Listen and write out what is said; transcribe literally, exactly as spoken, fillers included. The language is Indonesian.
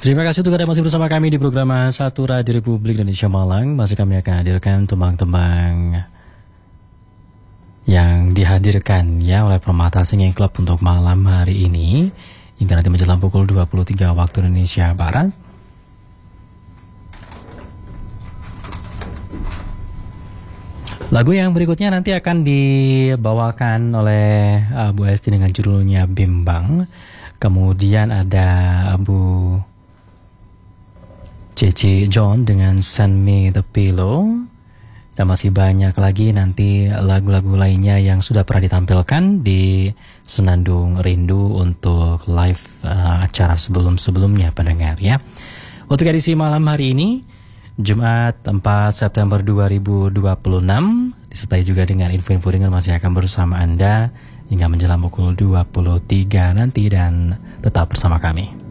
Terima kasih untuk Anda masih bersama kami di program Satu Radio Republik Indonesia Malang. Masih kami akan hadirkan tembang-tembang yang dihadirkan ya oleh Permata Singing Club untuk malam hari ini hingga nanti menjelang pukul dua puluh tiga waktu Indonesia Barat. Lagu yang berikutnya nanti akan dibawakan oleh Bu Esti dengan judulnya Bimbang. Kemudian ada Bu C C John dengan Send Me The Pillow. Dan masih banyak lagi nanti lagu-lagu lainnya yang sudah pernah ditampilkan di Senandung Rindu untuk live uh, acara sebelum-sebelumnya pendengar ya. Untuk edisi malam hari ini Jumat empat September dua ribu dua puluh enam disertai juga dengan info-info ringan masih akan bersama Anda hingga menjelang pukul dua puluh tiga nanti dan tetap bersama kami.